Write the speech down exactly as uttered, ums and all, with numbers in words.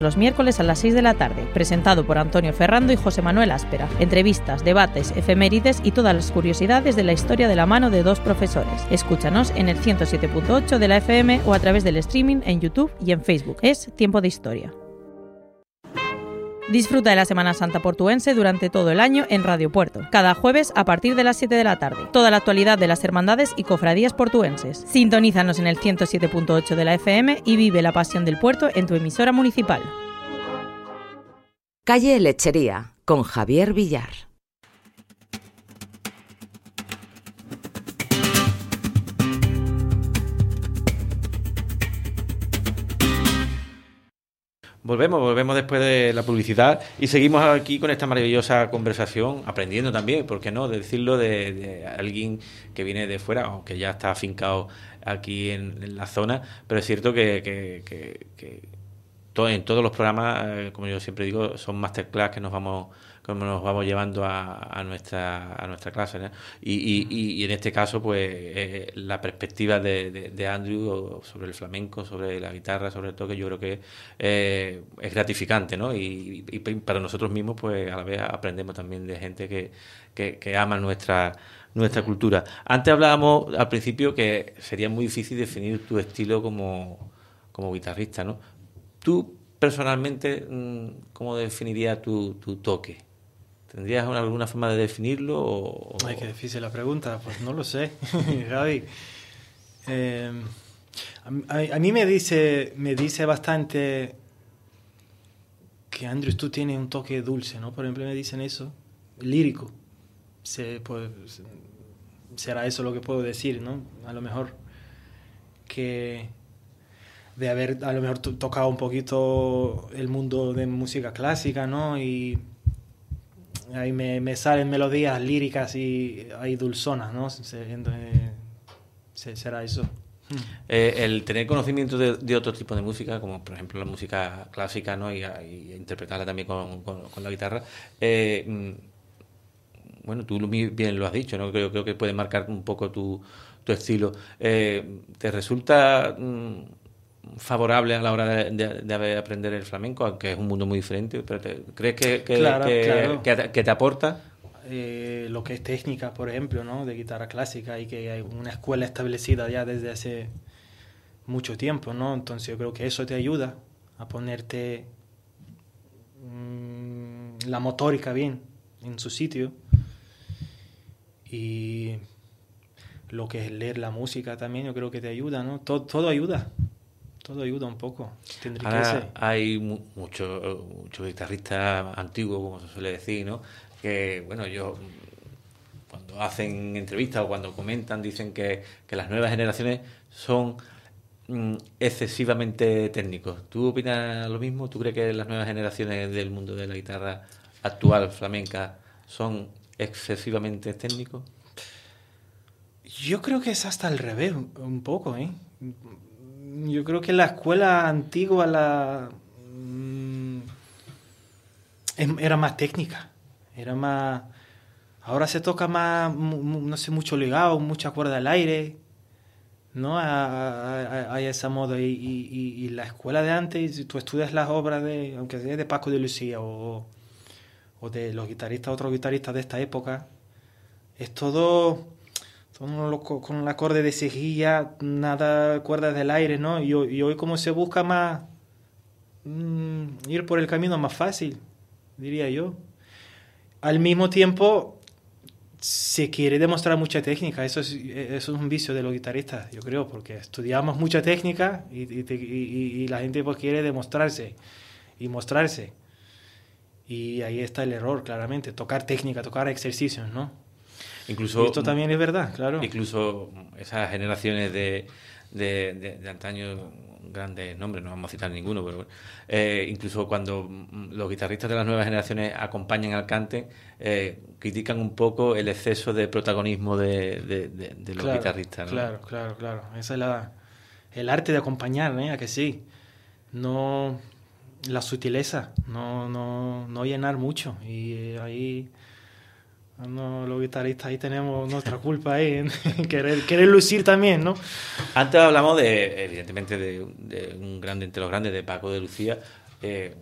Los miércoles a las seis de la tarde, presentado por Antonio Ferrando y José Manuel Áspera. Entrevistas, debates, efemérides y todas las curiosidades de la historia de la mano de dos profesores. Escúchanos en el ciento siete punto ocho de la F M o a través del streaming en YouTube y en Facebook. Es Tiempo de Historia. Disfruta de la Semana Santa portuense durante todo el año en Radio Puerto, cada jueves a partir de las siete de la tarde. Toda la actualidad de las hermandades y cofradías portuenses. Sintonízanos en el ciento siete punto ocho de la F M y vive la pasión del puerto en tu emisora municipal. Calle Lechería, con Javier Villar. Volvemos, volvemos después de la publicidad y seguimos aquí con esta maravillosa conversación, aprendiendo también, ¿por qué no?, de decirlo de, de alguien que viene de fuera, aunque ya está afincado aquí en, en la zona, pero es cierto que, que, que, que todo, en todos los programas, eh, como yo siempre digo, son masterclass que nos vamos como nos vamos llevando a, a nuestra a nuestra clase, ¿no? Y, y, y en este caso, pues, eh, la perspectiva de, de, de Andrew sobre el flamenco, sobre la guitarra, sobre el toque, yo creo que eh, es gratificante, ¿no? Y, y para nosotros mismos, pues, a la vez aprendemos también de gente que, que, que ama nuestra nuestra cultura. Antes hablábamos al principio que sería muy difícil definir tu estilo como, como guitarrista, ¿no? Tú, personalmente, ¿cómo definirías tu, tu toque? ¿Tendrías alguna forma de definirlo? O, o... Ay, qué difícil la pregunta. Pues no lo sé, Javi. Eh, a, a mí me dice, me dice bastante que, Andrews, tú tienes un toque dulce, ¿no? Por ejemplo, me dicen eso, lírico. Se, pues, será eso lo que puedo decir, ¿no? A lo mejor que de haber a lo mejor tocado un poquito el mundo de música clásica, ¿no? Y ahí me, me salen melodías líricas y hay dulzonas, ¿no? Entonces, será eso. Eh, el tener conocimiento de, de otro tipo de música, como por ejemplo la música clásica, ¿no? Y, y interpretarla también con, con, con la guitarra, eh, bueno, tú bien lo has dicho, ¿no? Creo, creo que puede marcar un poco tu, tu estilo. Eh, ¿Te resulta mm, favorable a la hora de, de, de aprender el flamenco, aunque es un mundo muy diferente, pero te, ¿crees que, que, claro, que, claro. que, te, que te aporta? Eh, lo que es técnica, por ejemplo, ¿no? De guitarra clásica, y que hay una escuela establecida ya desde hace mucho tiempo, ¿no? Entonces yo creo que eso te ayuda a ponerte mmm, la motórica bien en su sitio. Y lo que es leer la música también, yo creo que te ayuda, ¿no? Todo, todo ayuda. Todo ayuda un poco. Ahora hay muchos mucho guitarristas antiguos, como se suele decir, ¿no? Que, bueno, yo cuando hacen entrevistas o cuando comentan, dicen que, que las nuevas generaciones son mm, excesivamente técnicos. ¿Tú opinas lo mismo? ¿Tú crees que las nuevas generaciones del mundo de la guitarra actual, flamenca, son excesivamente técnicos? Yo creo que es hasta al revés, un poco, ¿eh? Yo creo que la escuela antigua la mmm, era más técnica, era más. Ahora se toca más, no sé, mucho ligado, mucha cuerda al aire, ¿no? Hay esa moda y, y, y la escuela de antes, si tú estudias las obras de, aunque sea de Paco de Lucía o, o de los guitarristas, otros guitarristas de esta época, es todo con el acorde de cejilla, nada cuerdas del aire, ¿no? Y, y hoy como se busca más mmm, ir por el camino más fácil, diría yo. Al mismo tiempo se quiere demostrar mucha técnica, eso es, eso es un vicio de los guitarristas, yo creo, porque estudiamos mucha técnica y, y, y, y la gente pues quiere demostrarse y mostrarse. Y ahí está el error, claramente, tocar técnica, tocar ejercicios, ¿no? Incluso, y esto también es verdad, claro. Incluso esas generaciones de, de, de, de antaño, grandes nombres, no vamos a citar ninguno, pero bueno, eh, incluso cuando los guitarristas de las nuevas generaciones acompañan al cante, eh, critican un poco el exceso de protagonismo de, de, de, de los claro, guitarristas, ¿no? Claro, claro, claro. Esa es la, el arte de acompañar, ¿eh? A que sí. No la sutileza, no, no, no llenar mucho. Y ahí no, los guitarristas ahí tenemos nuestra culpa ahí en querer, querer lucir también, ¿no? Antes hablamos de, evidentemente, de, de un grande entre los grandes, de Paco de Lucía, eh,